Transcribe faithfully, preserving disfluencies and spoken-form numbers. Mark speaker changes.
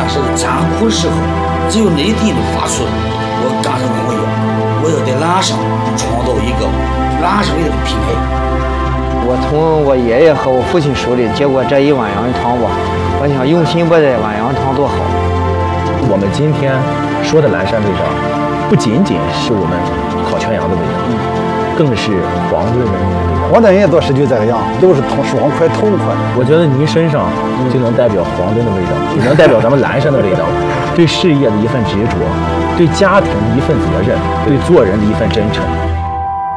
Speaker 1: 是残酷时候，只有内地能发出我刚才问我要，我要在网上创造一个网上的一个品牌。
Speaker 2: 我从我爷爷和我父亲手里接过这一碗羊汤吧，我想用心把这碗羊汤做好。
Speaker 3: 我们今天说的蓝山味道，不仅仅是我们烤全羊的味道，更是黄润的味道。
Speaker 4: 我的人都是就这个样，都是痛爽快痛快。
Speaker 3: 我觉得您身上就能代表黄墩的味道，也能代表咱们蓝山的味道。对事业的一份执着，对家庭的一份责任，对做人的一份真诚。